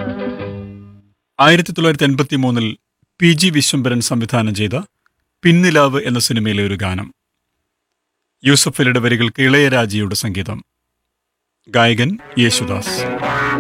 1983 PG Vishwambharan സംവിധാനം ചെയ്ത പിന്നിലാവ് എന്ന സിനിമയിലെ ഒരു ഗാനം. യൂസഫ് അലിയുടെ വരികൾക്ക് ഇളയരാജയുടെ സംഗീതം. ഗായകൻ യേശുദാസ്.